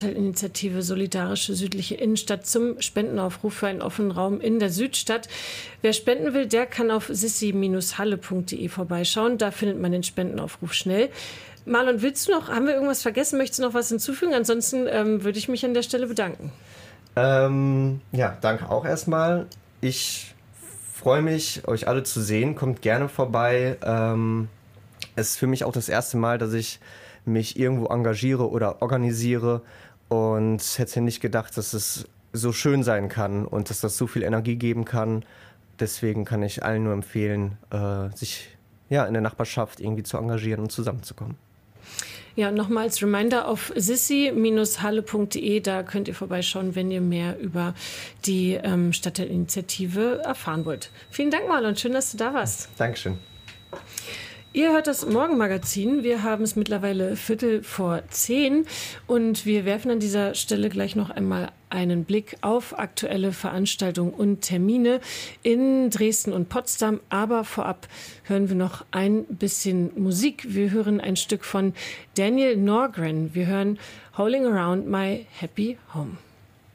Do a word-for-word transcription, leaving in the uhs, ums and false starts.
Initiative Solidarische Südliche Innenstadt zum Spendenaufruf für einen offenen Raum in der Südstadt. Wer spenden will, der kann auf sissi Bindestrich halle Punkt de vorbeischauen. Da findet man den Spendenaufruf schnell. Marlon, willst du noch, haben wir irgendwas vergessen? Möchtest du noch was hinzufügen? Ansonsten ähm, würde ich mich an der Stelle bedanken. Ähm, ja, danke auch erstmal. Ich freue mich, euch alle zu sehen. Kommt gerne vorbei. Ähm, es ist für mich auch das erste Mal, dass ich mich irgendwo engagiere oder organisiere. Und hätte nicht gedacht, dass es so schön sein kann und dass das so viel Energie geben kann. Deswegen kann ich allen nur empfehlen, äh, sich ja, in der Nachbarschaft irgendwie zu engagieren und zusammenzukommen. Ja, nochmal als Reminder auf sissi Bindestrich halle Punkt de, da könnt ihr vorbeischauen, wenn ihr mehr über die ähm, Stadtteilinitiative erfahren wollt. Vielen Dank, Marlon, schön, dass du da warst. Dankeschön. Ihr hört das Morgenmagazin. Wir haben es mittlerweile Viertel vor zehn und wir werfen an dieser Stelle gleich noch einmal einen Blick auf aktuelle Veranstaltungen und Termine in Dresden und Potsdam. Aber vorab hören wir noch ein bisschen Musik. Wir hören ein Stück von Daniel Norgren. Wir hören Howling Around My Happy Home.